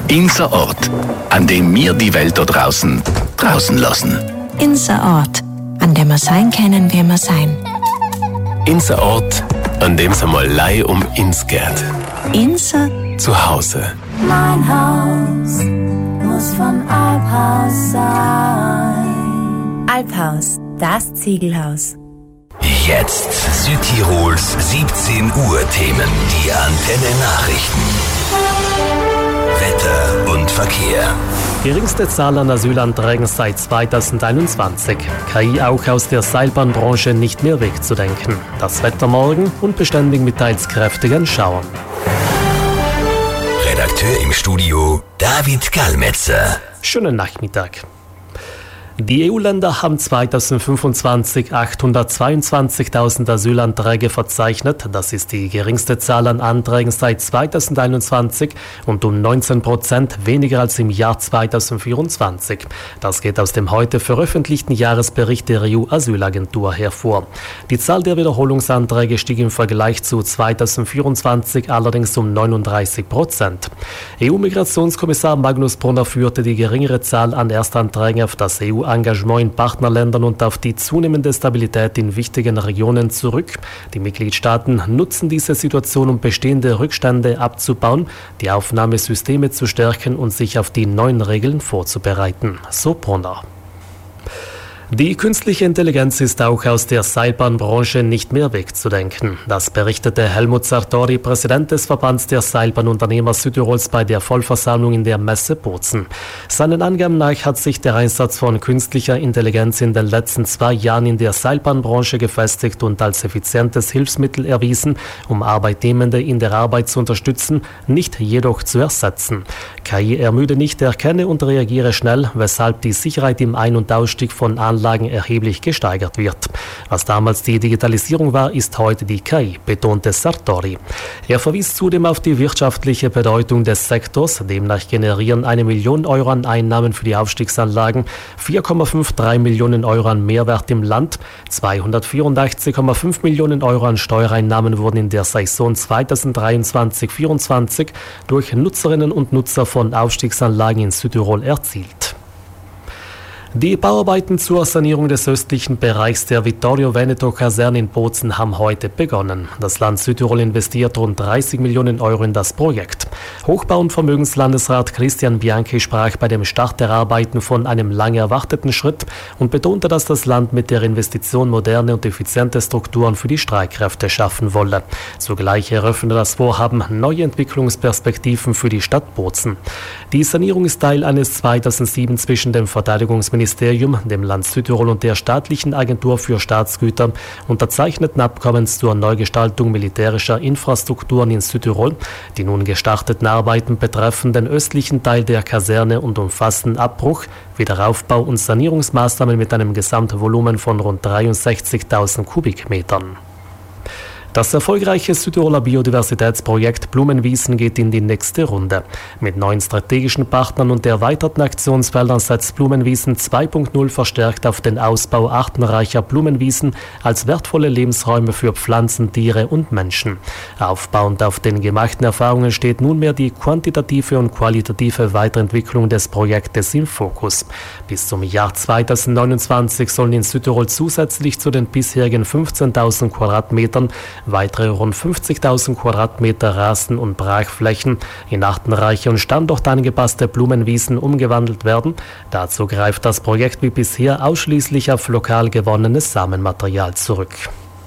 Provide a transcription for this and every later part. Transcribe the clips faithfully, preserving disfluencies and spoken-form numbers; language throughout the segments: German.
Unser Ort, an dem wir die Welt da draußen draußen lassen. Unser Ort, an dem wir sein können, wie wir sein. Unser Ort, an dem es einmal lei um uns geht. Unser Zuhause. Mein Haus muss vom Alphaus sein. Alphaus, das Ziegelhaus. Jetzt Südtirols siebzehn Uhr Themen. Die Antenne Nachrichten. Wetter und Verkehr. Geringste Zahl an Asylanträgen seit zweitausendeinundzwanzig. K I auch aus der Seilbahnbranche nicht mehr wegzudenken. Das Wetter morgen unbeständig mit teils kräftigen Schauern. Redakteur im Studio David Gallmetzer. Schönen Nachmittag. Die E U-Länder haben zweitausendfünfundzwanzig achthundertzweiundzwanzigtausend Asylanträge verzeichnet. Das ist die geringste Zahl an Anträgen seit zweitausendeinundzwanzig und um neunzehn Prozent weniger als im Jahr zweitausendvierundzwanzig. Das geht aus dem heute veröffentlichten Jahresbericht der E U-Asylagentur hervor. Die Zahl der Wiederholungsanträge stieg im Vergleich zu zweitausendvierundzwanzig allerdings um neununddreißig Prozent. E U-Migrationskommissar Magnus Brunner führte die geringere Zahl an Erstanträgen auf das E U Engagement in Partnerländern und auf die zunehmende Stabilität in wichtigen Regionen zurück. Die Mitgliedstaaten nutzen diese Situation, um bestehende Rückstände abzubauen, die Aufnahmesysteme zu stärken und sich auf die neuen Regeln vorzubereiten. So Brunner. Die künstliche Intelligenz ist auch aus der Seilbahnbranche nicht mehr wegzudenken. Das berichtete Helmut Sartori, Präsident des Verbands der Seilbahnunternehmer Südtirols, bei der Vollversammlung in der Messe Bozen. Seinen Angaben nach hat sich der Einsatz von künstlicher Intelligenz in den letzten zwei Jahren in der Seilbahnbranche gefestigt und als effizientes Hilfsmittel erwiesen, um Arbeitnehmende in der Arbeit zu unterstützen, nicht jedoch zu ersetzen. K I ermüde nicht, erkenne und reagiere schnell, weshalb die Sicherheit im Ein- und Ausstieg von Anlagen erheblich gesteigert wird. Was damals die Digitalisierung war, ist heute die K I, betonte Sartori. Er verwies zudem auf die wirtschaftliche Bedeutung des Sektors. Demnach generieren eine Million Euro an Einnahmen für die Aufstiegsanlagen, vier Komma drei Millionen Euro an Mehrwert im Land, zweihundertvierundachtzig Komma fünf Millionen Euro an Steuereinnahmen wurden in der Saison zweitausenddreiundzwanzig vierundzwanzig durch Nutzerinnen und Nutzer von Aufstiegsanlagen in Südtirol erzielt. Die Bauarbeiten zur Sanierung des östlichen Bereichs der Vittorio Veneto-Kaserne in Bozen haben heute begonnen. Das Land Südtirol investiert rund dreißig Millionen Euro in das Projekt. Hochbau- und Vermögenslandesrat Christian Bianchi sprach bei dem Start der Arbeiten von einem lang erwarteten Schritt und betonte, dass das Land mit der Investition moderne und effiziente Strukturen für die Streitkräfte schaffen wolle. Zugleich eröffne das Vorhaben neue Entwicklungsperspektiven für die Stadt Bozen. Die Sanierung ist Teil eines zweitausendsieben zwischen dem Verteidigungsministerium Ministerium, dem Land Südtirol und der staatlichen Agentur für Staatsgüter unterzeichneten Abkommens zur Neugestaltung militärischer Infrastrukturen in Südtirol. Die nun gestarteten Arbeiten betreffen den östlichen Teil der Kaserne und umfassen Abbruch, Wiederaufbau und Sanierungsmaßnahmen mit einem Gesamtvolumen von rund dreiundsechzigtausend Kubikmetern. Das erfolgreiche Südtiroler Biodiversitätsprojekt Blumenwiesen geht in die nächste Runde. Mit neuen strategischen Partnern und erweiterten Aktionsfeldern setzt Blumenwiesen zwei Punkt null verstärkt auf den Ausbau artenreicher Blumenwiesen als wertvolle Lebensräume für Pflanzen, Tiere und Menschen. Aufbauend auf den gemachten Erfahrungen steht nunmehr die quantitative und qualitative Weiterentwicklung des Projektes im Fokus. Bis zum Jahr zweitausendneunundzwanzig sollen in Südtirol zusätzlich zu den bisherigen fünfzehntausend Quadratmetern weitere rund fünfzigtausend Quadratmeter Rasen- und Brachflächen in artenreiche und standortangepasste Blumenwiesen umgewandelt werden. Dazu greift das Projekt wie bisher ausschließlich auf lokal gewonnenes Samenmaterial zurück.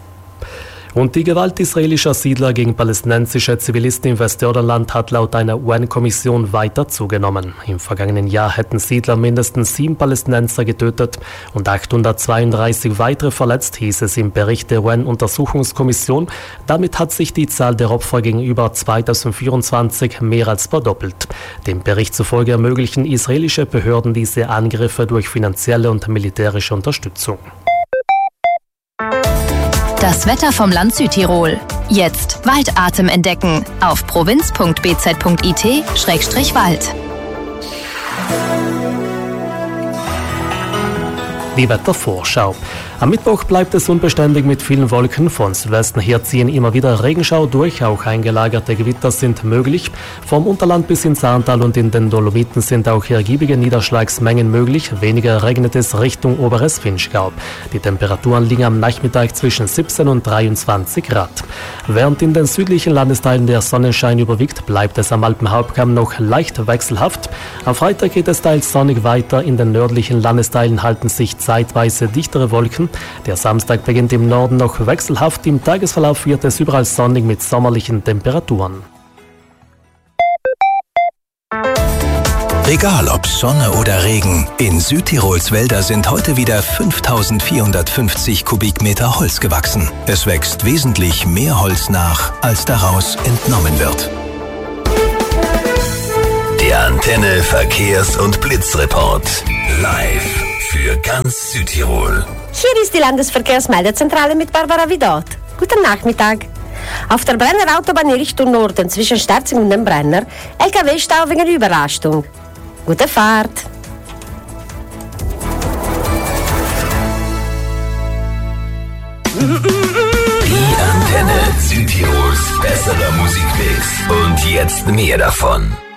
Und die Gewalt israelischer Siedler gegen palästinensische Zivilisten im Westjordanland hat laut einer U N-Kommission weiter zugenommen. Im vergangenen Jahr hätten Siedler mindestens sieben Palästinenser getötet und achthundertzweiunddreißig weitere verletzt, hieß es im Bericht der U N-Untersuchungskommission. Damit hat sich die Zahl der Opfer gegenüber zweitausendvierundzwanzig mehr als verdoppelt. Dem Bericht zufolge ermöglichen israelische Behörden diese Angriffe durch finanzielle und militärische Unterstützung. Das Wetter vom Land Südtirol. Jetzt Waldatem entdecken auf provinz punkt b z punkt i t Schrägstrich Wald. Die Wettervorschau. Am Mittwoch bleibt es unbeständig mit vielen Wolken. Von Südwesten her ziehen immer wieder Regenschau durch. Auch eingelagerte Gewitter sind möglich. Vom Unterland bis ins Saartal und in den Dolomiten sind auch ergiebige Niederschlagsmengen möglich. Weniger regnet es Richtung Oberes Vinschgau. Die Temperaturen liegen am Nachmittag zwischen siebzehn und dreiundzwanzig Grad. Während in den südlichen Landesteilen der Sonnenschein überwiegt, bleibt es am Alpenhauptkamm noch leicht wechselhaft. Am Freitag geht es teils sonnig weiter. In den nördlichen Landesteilen halten sich zeitweise dichtere Wolken. Der Samstag beginnt im Norden noch wechselhaft. Im Tagesverlauf wird es überall sonnig mit sommerlichen Temperaturen. Egal ob Sonne oder Regen, in Südtirols Wälder sind heute wieder fünftausendvierhundertfünfzig Kubikmeter Holz gewachsen. Es wächst wesentlich mehr Holz nach, als daraus entnommen wird. Der Antenne Verkehrs- und Blitzreport. Live für ganz Südtirol. Hier ist die Landesverkehrsmeldezentrale mit Barbara Vidot. Guten Nachmittag. Auf der Brenner Autobahn in Richtung Norden zwischen Sterzing und dem Brenner L K W-Stau wegen Überlastung. Gute Fahrt! Die Antenne Südtirols besserer Musikmix. Und jetzt mehr davon.